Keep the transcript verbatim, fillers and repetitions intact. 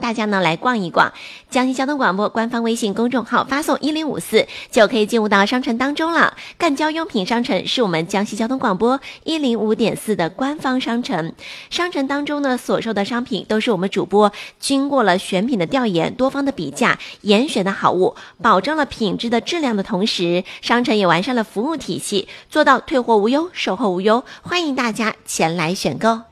大家呢来逛一逛。江西交通广播官方微信公众号发送一零五四就可以进入到商城当中了。干交用品商城是我们江西交通广播一零五点四的官方商城，商城当中呢所售的商品都是我们主播经过了选品的调研、多方的比价、严选的好物，保证了品质的质量的同时，商城也完善了服务体系，做到退货无忧、售后无忧，欢迎大家前来选购。